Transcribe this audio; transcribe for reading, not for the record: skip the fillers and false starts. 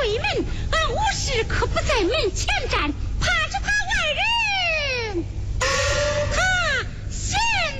回门，俺无事可不在门前站。